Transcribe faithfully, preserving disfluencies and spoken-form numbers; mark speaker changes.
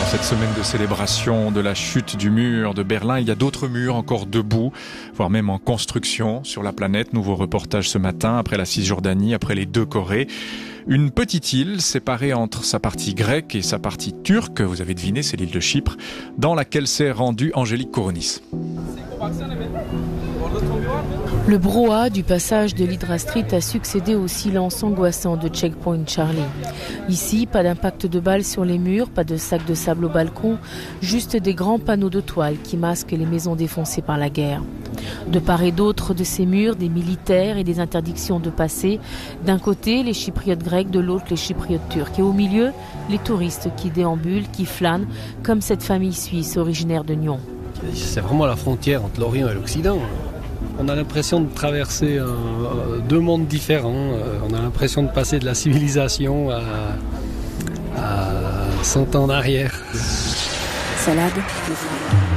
Speaker 1: Cette semaine de célébration de la chute du mur de Berlin, il y a d'autres murs encore debout, voire même en construction sur la planète. Nouveau reportage ce matin, après la Cisjordanie, après les deux Corées. Une petite île séparée entre sa partie grecque et sa partie turque, vous avez deviné, c'est l'île de Chypre, dans laquelle s'est rendue Angélique Koronis.
Speaker 2: Le brouhaha du passage de l'Hydra Street a succédé au silence angoissant de Checkpoint Charlie. Ici, pas d'impact de balles sur les murs, pas de sacs de sable au balcon, juste des grands panneaux de toile qui masquent les maisons défoncées par la guerre. De part et d'autre de ces murs, des militaires et des interdictions de passer. D'un côté, les Chypriotes grecs, de l'autre, les Chypriotes turcs. Et au milieu, les touristes qui déambulent, qui flânent, comme cette famille suisse originaire de Nyon.
Speaker 3: C'est vraiment la frontière entre l'Orient et l'Occident. On a l'impression de traverser un, deux mondes différents. On a l'impression de passer de la civilisation à, à cent ans en arrière.
Speaker 2: Salade.